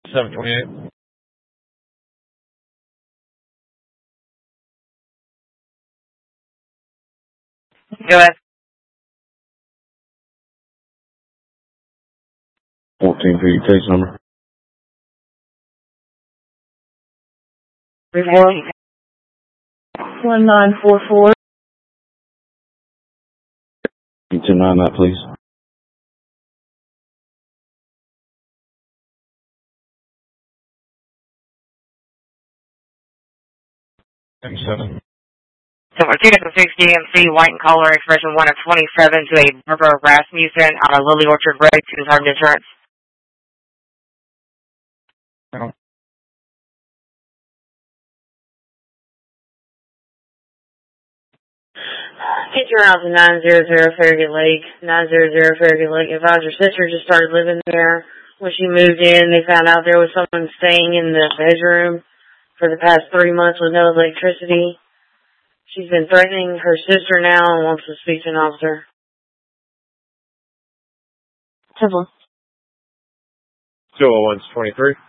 728. Go ahead. 1450 case number. Report. 1944. Can you 10-9 that, please? Seven. So for 2006 DMC, white and color, expression 1 of 27 to a Barbara Rasmussen out of Lily Orchard Road, 200 insurance. No. Get your house at 900 Farragut Lake. 900 Farragut Lake. Advise your sister just started living there. When she moved in, they found out there was someone staying in the bedroom for the past 3 months with no electricity. She's been threatening her sister now and wants to speak to an officer. 201's 23.